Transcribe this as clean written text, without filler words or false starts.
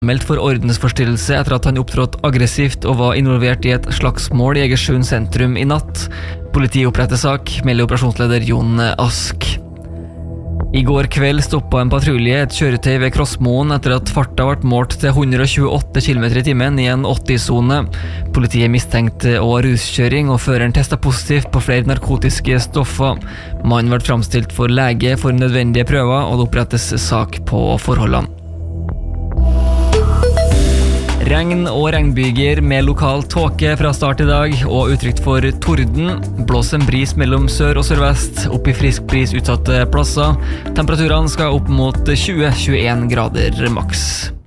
Meldt for ordensforstyrrelse etter at han opptrådte aggressivt og var involvert i et slagsmål i Egersund sentrum i natt. Politiet oppretter sak, melder operasjonsleder Jon Ask. I går kveld stoppet en patrulje et kjøretøy ved Krossmoen etter at farta ble målt til 128 km i timen i en 80-zone. Politiet mistenkte også ruskjøring, og føreren testet positivt på flere narkotiske stoffer. Mannen ble framstilt for lege for nødvendige prøver, og det opprettes sak på forholdene. Regn og regnbyger med lokal tåke fra start i dag, og utrygt for torden. Blås en bris mellom sør og sørvest, opp i frisk bris utsatte plasser. Temperaturene skal opp mot 20-21 grader maks.